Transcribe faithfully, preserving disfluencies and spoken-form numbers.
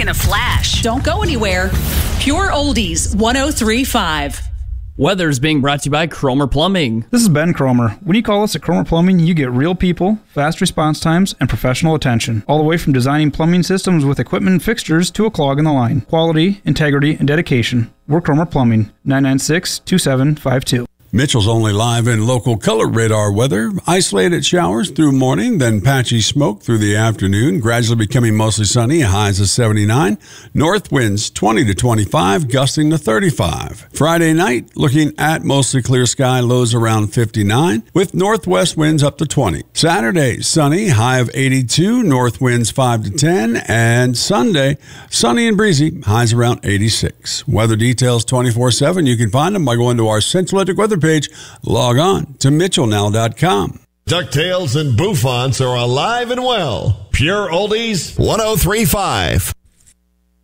in a flash. Don't go anywhere. Pure Oldies one oh three point five. Weather's being brought to you by Cromer Plumbing. This is Ben Cromer. When you call us at Cromer Plumbing, you get real people, fast response times, and professional attention. All the way from designing plumbing systems with equipment and fixtures to a clog in the line. Quality, integrity, and dedication. We're Cromer Plumbing. nine nine six, two seven five two. Mitchell's only live in local color radar weather. Isolated showers through morning, then patchy smoke through the afternoon, gradually becoming mostly sunny, highs of seventy-nine. North winds twenty to twenty-five, gusting to thirty-five. Friday night, looking at mostly clear sky, lows around fifty-nine, with northwest winds up to twenty. Saturday, sunny, high of eighty-two, north winds five to ten. And Sunday, sunny and breezy, highs around eighty-six. Weather details twenty-four seven. You can find them by going to our Central Electric Weather page. Log on to Mitchell Now dot com. DuckTales and Bouffants are alive and well. Pure Oldies one oh three point five.